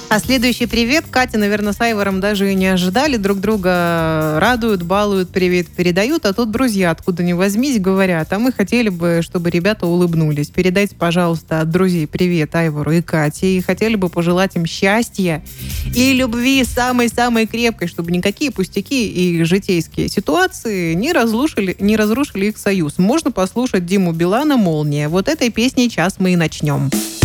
А следующий привет. Катя, наверное, с Айвором даже и не ожидали. Друг друга радуют, балуют, привет передают. А тут друзья, откуда ни возьмись, говорят. А мы хотели бы, чтобы ребята улыбнулись. Передайте, пожалуйста, от друзей привет Айвору и Кате. И хотели бы пожелать им счастья и любви самой-самой крепкой, чтобы никакие пустяки и житейские ситуации не разрушили их союз. Можно послушать Диму Билана «Молния». Вот этой песней сейчас мы и начнем.